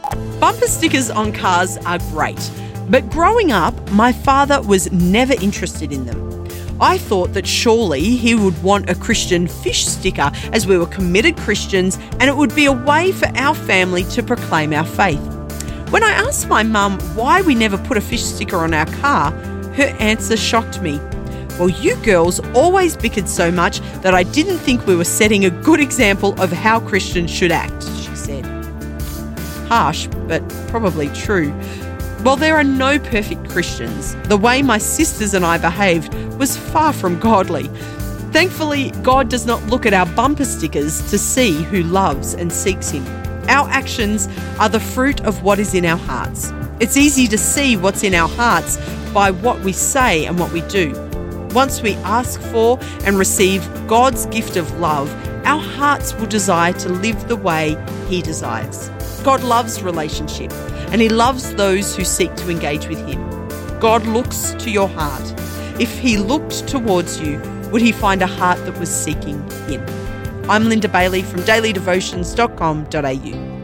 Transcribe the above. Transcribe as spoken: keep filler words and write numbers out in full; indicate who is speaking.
Speaker 1: Bumper stickers on cars are great, but growing up, my father was never interested in them. I thought that surely he would want a Christian fish sticker as we were committed Christians and it would be a way for our family to proclaim our faith. When I asked my mum why we never put a fish sticker on our car, her answer shocked me. Well, you girls always bickered so much that I didn't think we were setting a good example of how Christians should act, she said. Harsh, but probably true. While there are no perfect Christians, the way my sisters and I behaved was far from godly. Thankfully, God does not look at our bumper stickers to see who loves and seeks Him. Our actions are the fruit of what is in our hearts. It's easy to see what's in our hearts by what we say and what we do. Once we ask for and receive God's gift of love, our hearts will desire to live the way He desires. God loves relationship, and He loves those who seek to engage with Him. God looks to your heart. If He looked towards you, would He find a heart that was seeking Him? I'm Linda Bailey from daily devotions dot com dot a u.